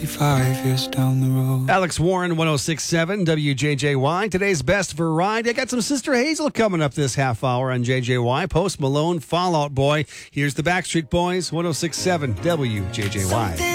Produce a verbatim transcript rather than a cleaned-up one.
Five years down the road. Alex Warren, one oh six point seven W J J Y. Today's best variety. I got some Sister Hazel coming up this half hour on J J Y. Post Malone, Fall Out Boy. Here's the Backstreet Boys, one oh six point seven W J J Y.